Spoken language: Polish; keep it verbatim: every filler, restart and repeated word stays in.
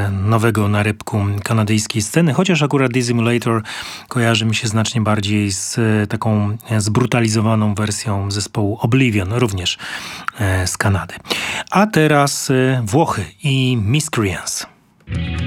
nowego narybku kanadyjskiej sceny, chociaż akurat The Simulator kojarzy mi się znacznie bardziej z taką zbrutalizowaną wersją zespołu Oblivion, również z Kanady. A teraz Włochy i Miscreants.